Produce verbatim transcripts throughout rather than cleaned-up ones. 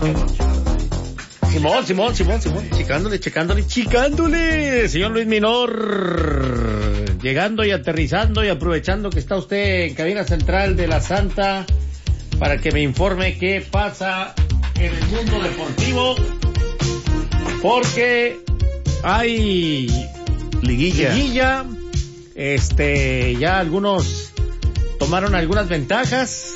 Simón, Simón, Simón, Simón, checándole, checándole, checándole, señor Luis Minor, llegando y aterrizando y aprovechando que está usted en cabina central de la Santa para que me informe qué pasa en el mundo deportivo, porque hay liguilla, liguilla, este, ya algunos tomaron algunas ventajas.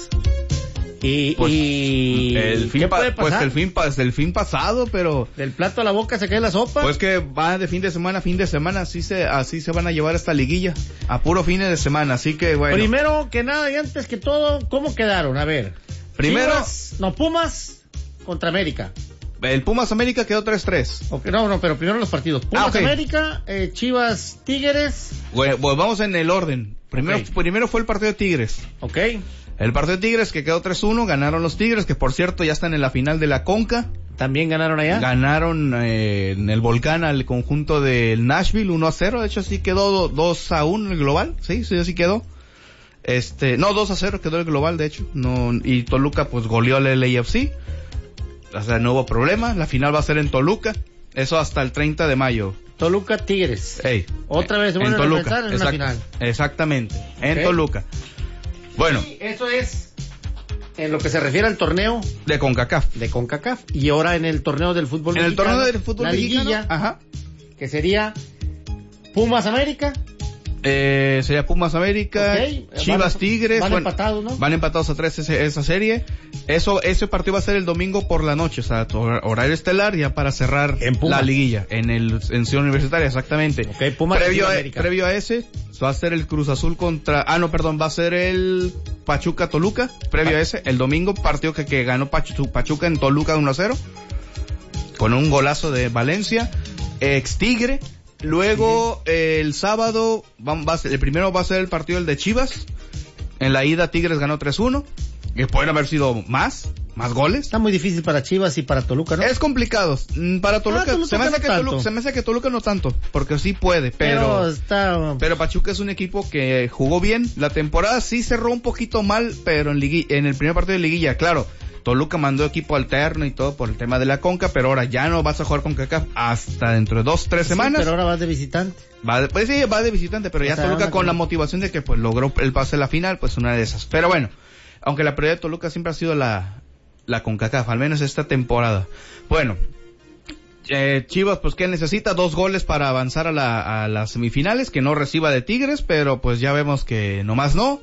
Y, pues, y el fin ¿qué pa- puede pasar? pues el fin pas- el fin pasado, pero Del plato a la boca se cae la sopa. pues que va de fin de semana a fin de semana, así se así se van a llevar esta liguilla, a puro fines de semana, así que bueno. Primero que nada y antes que todo, ¿cómo quedaron? A ver. Primero, Chivas, no, Pumas contra América. el Pumas América quedó tres tres. Okay, no, no, pero primero los partidos. Pumas Ah, okay. América, eh, Chivas Tigres. Bueno, pues vamos en el orden. Primero Okay. primero fue el partido de Tigres. Ok. El partido de Tigres que quedó tres uno, ganaron los Tigres, que por cierto ya están en la final de la Conca. También ganaron allá. Ganaron eh, en el Volcán al conjunto del Nashville uno a cero, de hecho sí quedó dos a uno el global, sí, sí, así quedó. Este, no, dos a cero quedó el global, de hecho. No, y Toluca pues goleó al L A F C. O sea, no hubo problema, la final va a ser en Toluca, eso hasta el treinta de mayo. Toluca Tigres. Ey, Otra vez se vuelven a enfrentar en una exact- final. Exactamente, en Ok. Toluca. Bueno, Y eso es en lo que se refiere al torneo de CONCACAF. de CONCACAF. Y ahora en el torneo del fútbol En el mexicano, torneo del fútbol la mexicano, liguilla, ajá. que sería Pumas América. Eh, sería Pumas América, Ok, Chivas van- Tigres. van bueno, empatados, ¿no? Van empatados a tres ese, esa serie. Eso, ese partido va a ser el domingo por la noche, o sea, hor- horario estelar ya para cerrar En Pumas. la liguilla, en el, en Ciudad Universitaria, exactamente. Ok, Pumas previo, Chivas a, América. previo a ese, va a ser el Cruz Azul contra, ah no, perdón, va a ser el Pachuca Toluca, previo a ese, el domingo, partido que, que ganó Pachu- Pachuca en Toluca uno a cero, con un golazo de Valencia, ex Tigre. Luego, eh, el sábado, va, va a ser, el primero va a ser el partido el de Chivas. En la ida Tigres ganó tres uno. Que pueden haber sido más, más goles. Está muy difícil para Chivas y para Toluca, ¿no? Es complicado. Mm, Para Toluca, Ah, Toluca se, me hace no que tanto. Toluca se me hace que Toluca no tanto, porque sí puede, pero, pero, está... pero Pachuca es un equipo que jugó bien. La temporada sí cerró un poquito mal, pero en, ligui- en el primer partido de liguilla, claro, Toluca mandó equipo alterno y todo por el tema de la Conca, pero ahora ya no vas a jugar con CONCACAF hasta dentro de dos, tres Sí, semanas. pero ahora vas de visitante. Va de, pues sí, va de visitante, pero O ya sea, Toluca una con cosa- la motivación de que pues logró el pase a la final, pues una de esas. Pero bueno, aunque la prioridad de Toluca siempre ha sido la, la CONCACAF, al menos esta temporada. Bueno, eh, Chivas, pues que necesita dos goles para avanzar a, la, a las semifinales, que no reciba de Tigres, pero pues ya vemos que nomás no.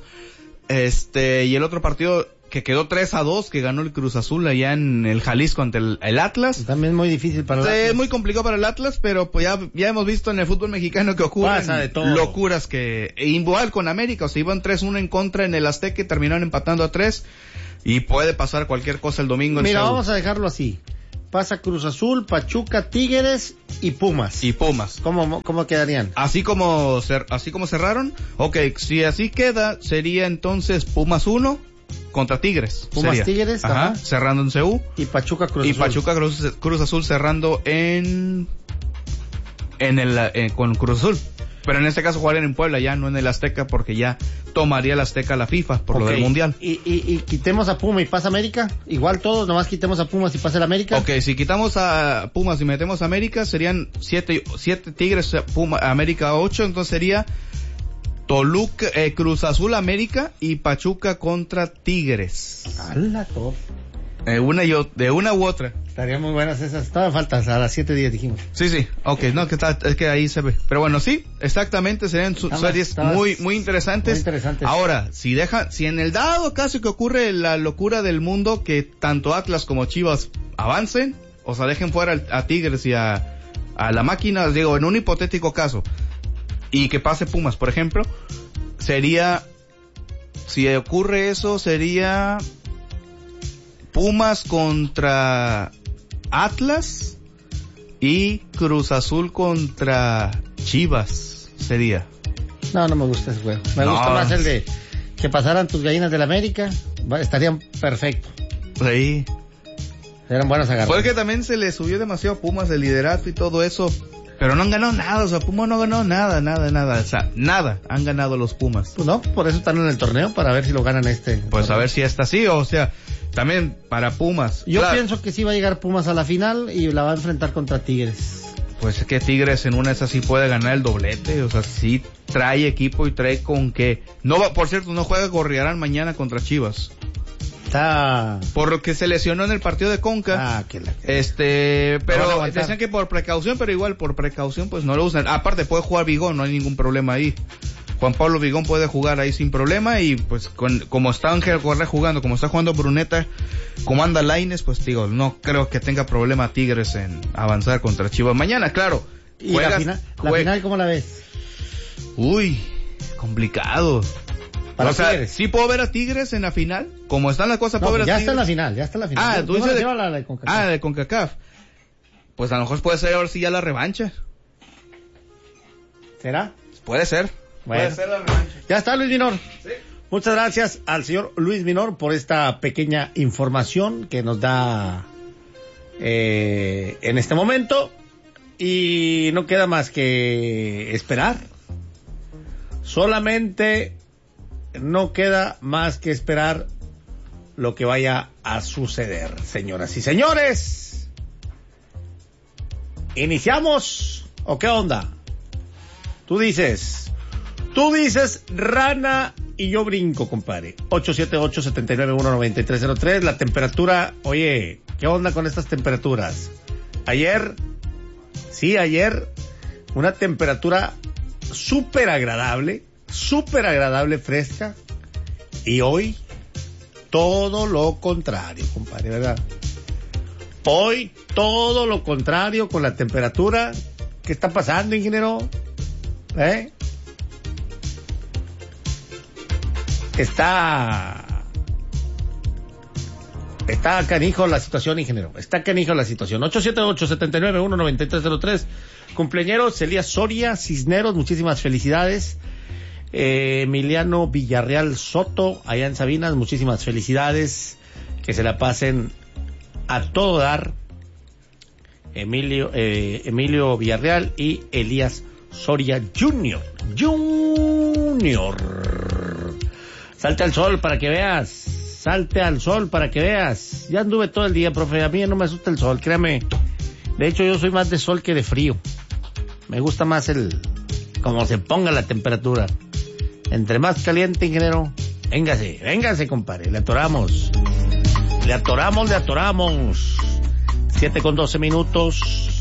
Este, y el otro partido que quedó tres a dos, que ganó el Cruz Azul allá en el Jalisco ante el, el Atlas. También es muy difícil para el Sí, Atlas. es muy complicado para el Atlas, pero pues ya, ya hemos visto en el fútbol mexicano que ocurren Pasa de todo. locuras que, e igual con América, o sea, iban tres uno en contra en el Azteca y terminaron empatando a tres, y puede pasar cualquier cosa el domingo en Mira, Seúl. vamos a dejarlo así. Pasa Cruz Azul, Pachuca, Tigres y Pumas. Y Pumas. ¿Cómo, cómo quedarían? Así como, cer- así como cerraron, ok, si así queda, sería entonces Pumas uno contra Tigres. Pumas, sería. Tigres, Ajá, ajá. cerrando en Seúl. Y Pachuca, Cruz Y Azul. Pachuca Cruz, Cruz Azul cerrando en en el eh, con Cruz Azul, pero en este caso jugarían en Puebla, ya no en el Azteca, porque ya tomaría el Azteca la FIFA por lo Ok. del Mundial. Y, y, y quitemos a Puma y pasa América. Igual todos, nomás quitemos a Pumas y pasa el América. Ok, si quitamos a Pumas y metemos a América, serían siete, siete Tigres, Puma, América ocho, entonces sería Toluca, eh, Cruz Azul América y Pachuca contra Tigres. ¡Hala, todo! Eh, una y o- de una u otra. Estarían muy buenas esas. Estaban faltas a las siete días dijimos. Sí, sí, ok, no, que está, es que ahí se ve. Pero bueno, sí, exactamente, serían su- Estabas- series estabas muy, muy interesantes. muy interesantes. Ahora, si deja, si en el dado caso que ocurre la locura del mundo, que tanto Atlas como Chivas avancen, o sea, dejen fuera al- a Tigres y a, a la máquina, digo, en un hipotético caso, y que pase Pumas, por ejemplo, sería, si ocurre eso, sería Pumas contra Atlas y Cruz Azul contra Chivas, sería. No, no me gusta ese juego. Me No. gusta más el de que pasaran tus gallinas del América. Va- estarían perfectos. Ahí. Eran buenas agarradas. Fue que también se le subió demasiado a Pumas el liderato y todo eso, pero no han ganado nada, o sea, Pumas no ganó nada, nada, nada, o sea, nada han ganado los Pumas. Pues no, por eso están en el torneo, para ver si lo ganan este. Pues a ver si está así, o sea, también para Pumas. Yo claro, pienso que sí va a llegar Pumas a la final y la va a enfrentar contra Tigres. pues es que Tigres en una de esas sí puede ganar el doblete, o sea, sí trae equipo y trae con que... No va, por cierto, no juega Gorriarán mañana contra Chivas. Está... Por lo que se lesionó en el partido de Conca. Ah, que la... Este, No van a pero aguantar. decían que por precaución, pero igual por precaución pues no lo usan. Aparte puede jugar Vigón, no hay ningún problema ahí. Juan Pablo Vigón puede jugar ahí sin problema y pues con, como está Ángel Correa jugando, como está jugando Bruneta, como anda Lainez, pues digo, no creo que tenga problema Tigres en avanzar contra Chivas mañana, claro. ¿Y juegas, la, final, la jue- final cómo la ves? Uy, complicado. Para o sea, Tigres. sí puedo ver a Tigres en la final, como están las cosas, No, puedo ver ya a está en la Tigres. final, ya está en la final. Ah, Yo- tú yo me dices de- refiero a la de CONCACAF. Ah, de CONCACAF. Pues a lo mejor puede ser ahora sí ya la revancha. ¿Será? Puede ser. Bueno. Puede ser la revancha. Ya está, Luis Minor. Sí. Muchas gracias al señor Luis Minor por esta pequeña información que nos da eh, en este momento. Y no queda más que esperar. Solamente no queda más que esperar lo que vaya a suceder, señoras y señores. ¿Iniciamos o qué onda? Tú dices, tú dices rana y yo brinco, compadre. ocho siete ocho, siete nueve uno, nueve tres cero tres. La temperatura, oye, ¿qué onda con estas temperaturas? Ayer, sí, ayer, una temperatura súper agradable, súper agradable, fresca. Y hoy, todo lo contrario, compadre, ¿verdad? Hoy, todo lo contrario con la temperatura. ¿Qué está pasando, ingeniero? ¿Eh? Está... Está canijo la situación, ingeniero. Está canijo la situación. ocho siete ocho, siete nueve uno, nueve tres cero tres. Cumpleañeros, Elías Soria Cisneros, muchísimas felicidades. Eh, Emiliano Villarreal Soto, allá en Sabinas, muchísimas felicidades. Que se la pasen a todo dar. Emilio, eh, Emilio Villarreal y Elías Soria Junior Junior. Salte al sol para que veas. Salte al sol para que veas. Ya anduve todo el día, profe. A mí no me asusta el sol, créame. De hecho, yo soy más de sol que de frío. Me gusta más el... como se ponga la temperatura. Entre más caliente, ingeniero. Véngase, véngase, compadre. Le atoramos. Le atoramos, le atoramos. Siete con doce minutos.